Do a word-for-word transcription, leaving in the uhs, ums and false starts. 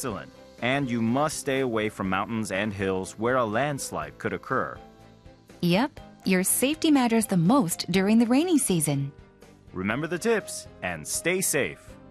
Excellent. And you must stay away from mountains and hills where a landslide could occur. Yep, your safety matters the most during the rainy season. Remember the tips and stay safe.